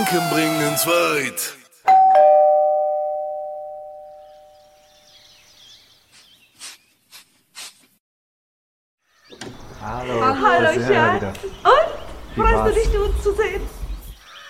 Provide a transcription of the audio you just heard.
Bringen uns weit. Hallo, Hallo, Schatz. Und? Freust du dich, uns zu sehen?